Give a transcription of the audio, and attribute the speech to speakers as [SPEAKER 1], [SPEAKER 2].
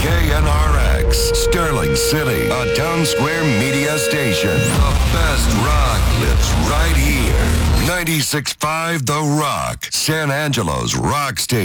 [SPEAKER 1] KNRX, Sterling City, a Town Square media station. The best rock lives right here. 96.5 The Rock, San Angelo's rock station.